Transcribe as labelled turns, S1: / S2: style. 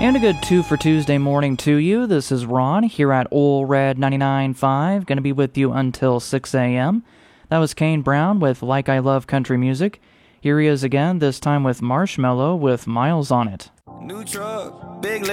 S1: And a good 2 for Tuesday morning to you. This is Ron here at Ole Red 99.5. Going to be with you until 6 a.m. That was Kane Brown with Like I Love Country Music. Here he is again, this time with Marshmello with Miles on It.
S2: New truck, big